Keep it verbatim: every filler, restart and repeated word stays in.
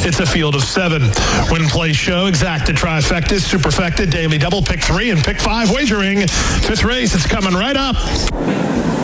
It's a field of seven. Win, play, show, exacta, trifecta, superfecta, daily double, pick three, and pick five wagering. Fifth race, it's coming right up.